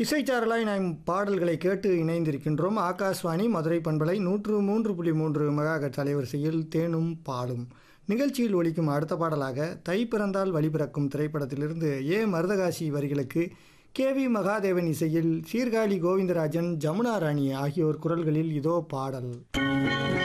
இசைச்சாரலாய் நாம் பாடல்களை கேட்டு இணைந்திருக்கின்றோம். ஆகாஷ்வாணி மதுரை பண்பலை 103.3 மெகாஹெர்ட்ஸ் அலைவரிசையில் தேனும் பாலும் நிகழ்ச்சியில் ஒலிக்கும் அடுத்த பாடலாக தை பிறந்தால் வழி பிறக்கும் திரைப்படத்திலிருந்து மருதகாசி வரிகளுக்கு KV மகாதேவன் இசையில் சீர்காழி கோவிந்தராஜன், ஜமுனா ராணி ஆகியோர் குரல்களில் இதோ பாடல்.